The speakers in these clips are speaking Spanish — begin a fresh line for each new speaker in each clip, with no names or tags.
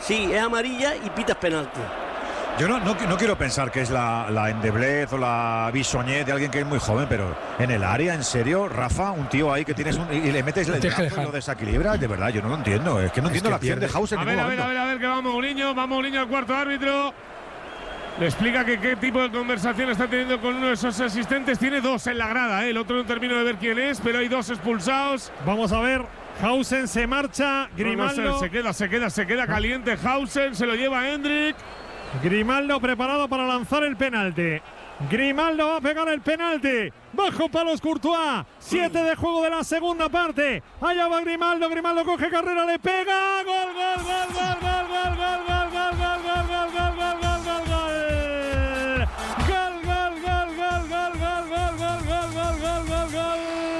sí, es amarilla y pitas penalti.
Yo no quiero pensar que es la endeblez o la bisoñez de alguien que es muy joven, pero en el área, en serio, Rafa, un tío ahí que tienes y le metes el brazo y lo desequilibras, de verdad, yo no lo entiendo. Es que no entiendo la acción de Hausen.
A ver, que va Mourinho al cuarto árbitro. Le explica que qué tipo de conversación está teniendo con uno de esos asistentes. Tiene dos en la grada, el otro no termino de ver quién es, pero hay dos expulsados.
Vamos a ver. Hausen se marcha, Grimaldo.
Se queda caliente Hausen, se lo lleva Hendrik.
Grimaldo preparado para lanzar el penalti. Grimaldo va a pegar el penalti. Bajo palos Courtois. 7 de juego de la segunda parte. Allá va Grimaldo. Grimaldo coge carrera, le pega. Gol, gol, gol, gol, gol, gol, gol, gol, gol, gol, gol, gol, gol, gol, gol, gol, gol. Gol, gol, gol, gol, gol, gol, gol, gol, gol, gol, gol, gol.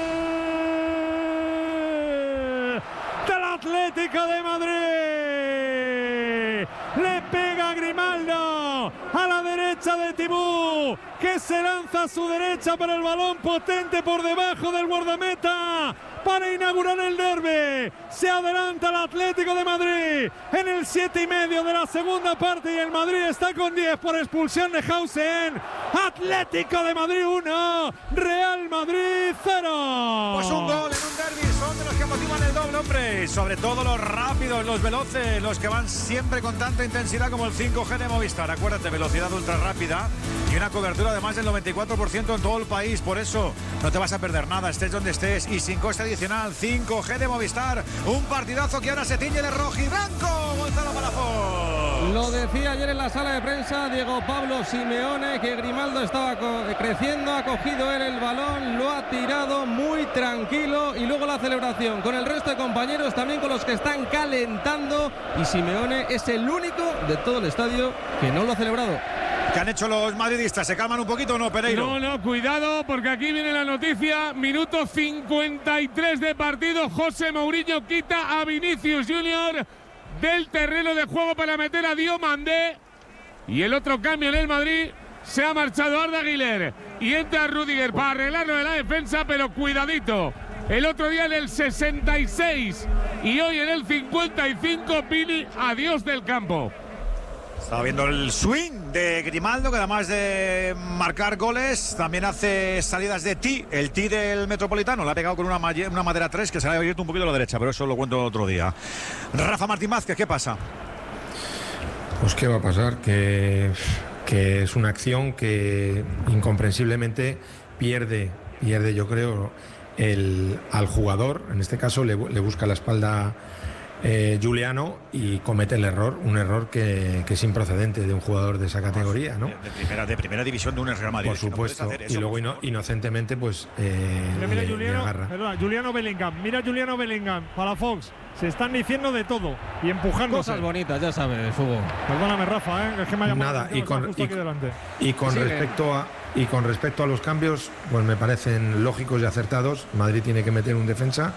Del Atlético de Madrid. Le pega Grimaldo a la derecha de Tibú, que se lanza a su derecha, pero el balón potente por debajo del guardameta para inaugurar el derbi. Se adelanta el Atlético de Madrid en el 7,5 de la segunda parte y el Madrid está con 10 por expulsión de Hausen. Atlético de Madrid 1, Real Madrid 0.
Pues un gol en un derbi, son de los que motivan el doble, hombre. Sobre todo los rápidos, los veloces, los que van siempre con tanta intensidad como el 5G de Movistar. Acuérdate, velocidad ultra rápida y una cobertura de más del 94% en todo el país. Por eso no te vas a perder nada, estés donde estés y sin coste adicional. 5G de Movistar, un partidazo que ahora se tiñe de rojo y blanco. Gonzalo Palafox.
Lo decía ayer en la sala de prensa Diego Pablo Simeone, que Grimaldo estaba creciendo, ha cogido él el balón, lo ha tirado muy tranquilo y luego la celebración con el resto de compañeros, también con los que están calentando, y Simeone es el único de todo el estadio que no lo ha celebrado.
¿Qué han hecho los madridistas? ¿Se calman un poquito o no, Pereiro?
No, cuidado, porque aquí viene la noticia. Minuto 53 de partido. José Mourinho quita a Vinicius Junior del terreno de juego para meter a Diomandé. Y el otro cambio en el Madrid, se ha marchado Arda Güler y entra Rudiger para arreglarlo de la defensa, pero cuidadito. El otro día en el 66 y hoy en el 55, Vini, adiós del campo.
Estaba viendo el swing de Grimaldo, que además de marcar goles, también hace salidas de tee. El tee del Metropolitano la ha pegado con una madera 3 que se le ha abierto un poquito a la derecha, pero eso lo cuento otro día. Rafa Martín Vázquez, ¿qué pasa?
Pues qué va a pasar, que es una acción que incomprensiblemente pierde yo creo al jugador. En este caso le busca la espalda Giuliano y comete un error que es improcedente de un jugador de esa categoría, ¿no?
De primera división de un Real Madrid.
Por supuesto, y luego inocentemente pues
mira Juliano Bellingham, Palafox, se están diciendo de todo y empujándose.
Cosas bonitas, ya sabes, de fútbol.
Perdóname, Rafa, es que me ha llamado
nada,
y
con respecto a los cambios, pues me parecen lógicos y acertados. Madrid tiene que meter un defensa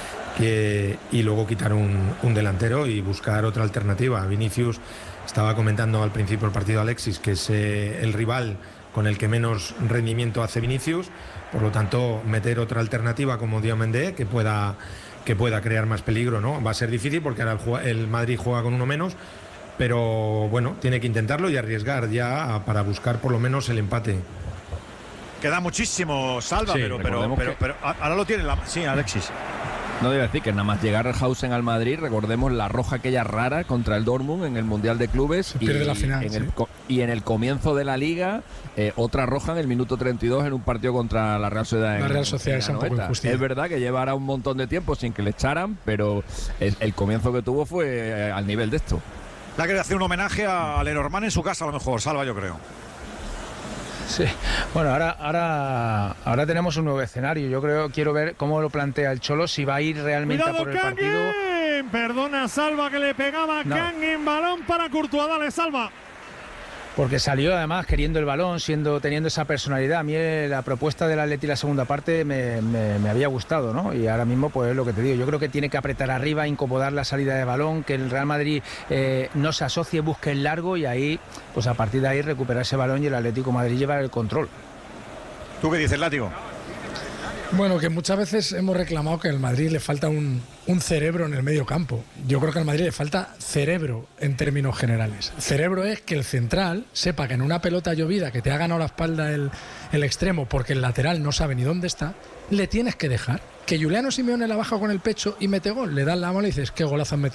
y luego quitar un delantero y buscar otra alternativa. Vinicius, estaba comentando al principio del partido Alexis, que es el rival con el que menos rendimiento hace Vinicius, por lo tanto meter otra alternativa como Diomandé que pueda crear más peligro, ¿no? Va a ser difícil porque ahora el Madrid juega con uno menos, pero bueno, tiene que intentarlo y arriesgar ya para buscar por lo menos el empate.
Queda muchísimo, Salva,
sí,
pero ahora lo tiene sí, Alexis.
No debe decir que nada más llegar Hausen al Madrid, recordemos la roja aquella rara contra el Dortmund en el Mundial de Clubes.
Pierde la final,
y en el comienzo de la Liga, otra roja en el minuto 32 en un partido contra la Real Sociedad.
La Real Sociedad es un poco injusticia.
Es verdad que llevará un montón de tiempo sin que le echaran, pero el comienzo que tuvo fue al nivel de esto.
Le ha querido hacer un homenaje a Lenormand en su casa, a lo mejor, Salva, yo creo.
Sí, bueno, ahora tenemos un nuevo escenario. Yo quiero ver cómo lo plantea el Cholo, si va a ir realmente a por el partido.
Perdona, Salva, que le pegaba Kangin, balón para Courtois, dale, Salva.
Porque salió además queriendo el balón, teniendo esa personalidad. A mí la propuesta del Atleti la segunda parte me había gustado, ¿no? Y ahora mismo, pues es lo que te digo. Yo creo que tiene que apretar arriba, incomodar la salida de balón, que el Real Madrid no se asocie, busque el largo y ahí, pues a partir de ahí recuperar ese balón y el Atlético de Madrid llevar el control.
¿Tú qué dices, Látigo?
Bueno, que muchas veces hemos reclamado que al Madrid le falta un un cerebro en el medio campo. Yo creo que al Madrid le falta cerebro en términos generales. Cerebro es que el central sepa que en una pelota llovida que te ha ganado la espalda el extremo porque el lateral no sabe ni dónde está, le tienes que dejar. Que Juliano Simeone la baja con el pecho y mete gol, le das la mano y dices, qué golazo has metido.